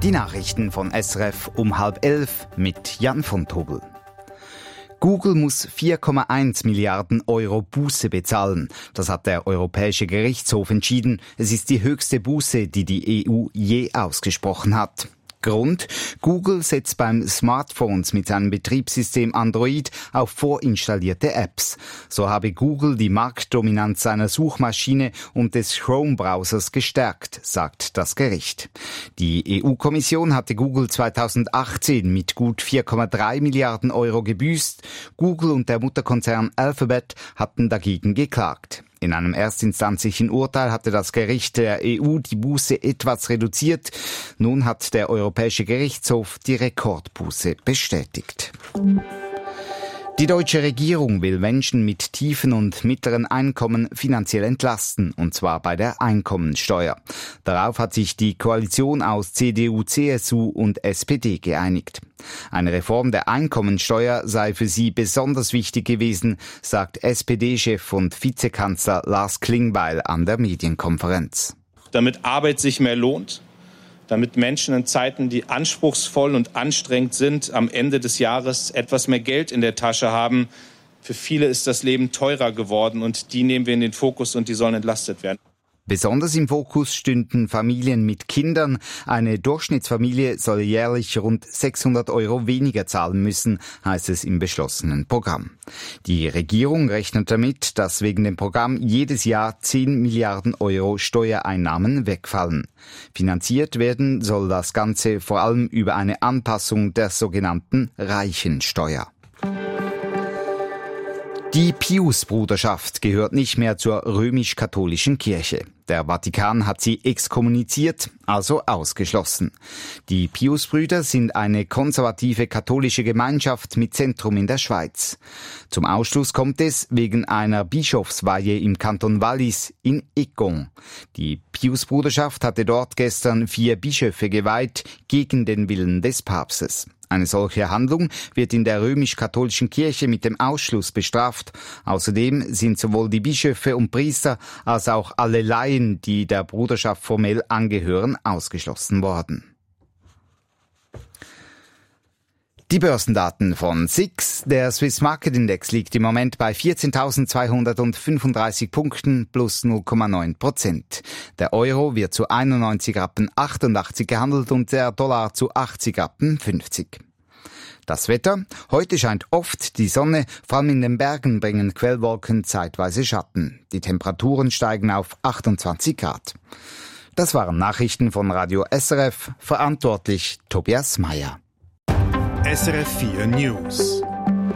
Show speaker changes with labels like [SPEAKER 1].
[SPEAKER 1] Die Nachrichten von SRF um 10:30 mit Jan von Tobel. Google muss 4,1 Milliarden Euro Buße bezahlen. Das hat der Europäische Gerichtshof entschieden. Es ist die höchste Buße, die die EU je ausgesprochen hat. Grund: Google setzt beim Smartphones mit seinem Betriebssystem Android auf vorinstallierte Apps. So habe Google die Marktdominanz seiner Suchmaschine und des Chrome-Browsers gestärkt, sagt das Gericht. Die EU-Kommission hatte Google 2018 mit gut 4,3 Milliarden Euro gebüßt. Google und der Mutterkonzern Alphabet hatten dagegen geklagt. In einem erstinstanzlichen Urteil hatte das Gericht der EU die Buße etwas reduziert. Nun hat der Europäische Gerichtshof die Rekordbuße bestätigt. Die deutsche Regierung will Menschen mit tiefen und mittleren Einkommen finanziell entlasten, und zwar bei der Einkommensteuer. Darauf hat sich die Koalition aus CDU, CSU und SPD geeinigt. Eine Reform der Einkommensteuer sei für sie besonders wichtig gewesen, sagt SPD-Chef und Vizekanzler Lars Klingbeil an der Medienkonferenz.
[SPEAKER 2] Damit Arbeit sich mehr lohnt, damit Menschen in Zeiten, die anspruchsvoll und anstrengend sind, am Ende des Jahres etwas mehr Geld in der Tasche haben. Für viele ist das Leben teurer geworden und die nehmen wir in den Fokus und die sollen entlastet werden.
[SPEAKER 1] Besonders im Fokus stünden Familien mit Kindern. Eine Durchschnittsfamilie soll jährlich rund 600 Euro weniger zahlen müssen, heißt es im beschlossenen Programm. Die Regierung rechnet damit, dass wegen dem Programm jedes Jahr 10 Milliarden Euro Steuereinnahmen wegfallen. Finanziert werden soll das Ganze vor allem über eine Anpassung der sogenannten Reichensteuer. Die Pius-Bruderschaft gehört nicht mehr zur römisch-katholischen Kirche. Der Vatikan hat sie exkommuniziert, also ausgeschlossen. Die Pius-Brüder sind eine konservative katholische Gemeinschaft mit Zentrum in der Schweiz. Zum Ausschluss kommt es wegen einer Bischofsweihe im Kanton Wallis in Egon. Die Pius-Bruderschaft hatte dort gestern 4 Bischöfe geweiht, gegen den Willen des Papstes. Eine solche Handlung wird in der römisch-katholischen Kirche mit dem Ausschluss bestraft. Außerdem sind sowohl die Bischöfe und Priester als auch alle Laien, die der Bruderschaft formell angehören, ausgeschlossen worden. Die Börsendaten von SIX. Der Swiss Market Index liegt im Moment bei 14.235 Punkten plus 0,9%. Der Euro wird zu 91,88 Rappen gehandelt und der Dollar zu 80,50 Rappen. Das Wetter: Heute scheint oft die Sonne, vor allem in den Bergen bringen Quellwolken zeitweise Schatten. Die Temperaturen steigen auf 28 Grad. Das waren Nachrichten von Radio SRF, verantwortlich Tobias Meyer.
[SPEAKER 3] SRF 4 News.